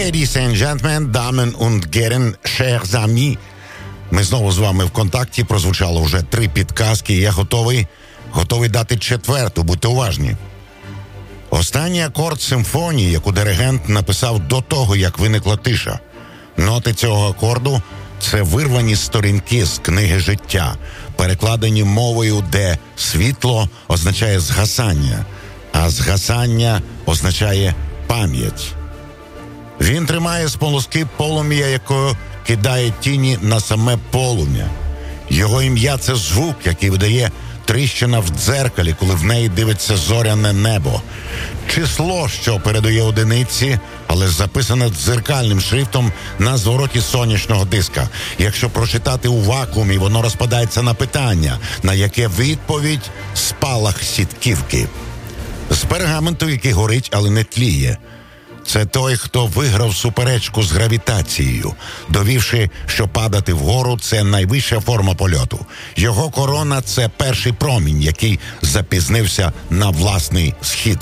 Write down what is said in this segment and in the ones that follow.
Ladies and gentlemen, Damen und Herren, chers amis. Ми знову з вами в контакті. Прозвучало вже 3 підказки. Я готовий дати 4-ту. Будьте уважні. Останній акорд симфонії, яку диригент написав до того, як виникла тиша. Ноти цього акорду – це вирвані сторінки з книги життя, перекладені мовою, де світло означає згасання, а згасання означає пам'ять. Він тримає з полоски полум'я, якою кидає тіні на саме полум'я. Його ім'я – це звук, який видає тріщина в дзеркалі, коли в неї дивиться зоряне небо. Число, що передає одиниці, але записане дзеркальним шрифтом на звороті сонячного диска. Якщо прочитати у вакуумі, воно розпадається на питання, на яке відповідь – спалах сітківки. З пергаменту, який горить, але не тліє. Це той, хто виграв суперечку з гравітацією, довівши, що падати вгору – це найвища форма польоту. Його корона – це перший промінь, який запізнився на власний схід.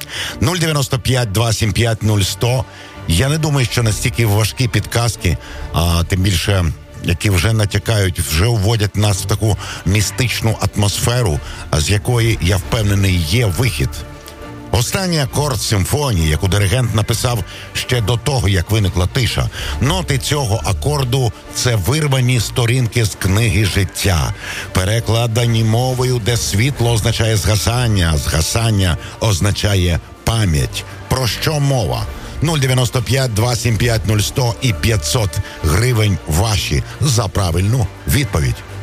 095-275-0100. Я не думаю, що настільки важкі підказки, а тим більше, які вже натякають, вже вводять нас в таку містичну атмосферу, з якої, я впевнений, є вихід. Останній акорд симфонії, яку диригент написав ще до того, як виникла тиша. Ноти цього акорду – це вирвані сторінки з книги життя, перекладені мовою, де світло означає згасання, а згасання означає пам'ять. Про що мова? 095-275-0100 і 500 гривень ваші за правильну відповідь.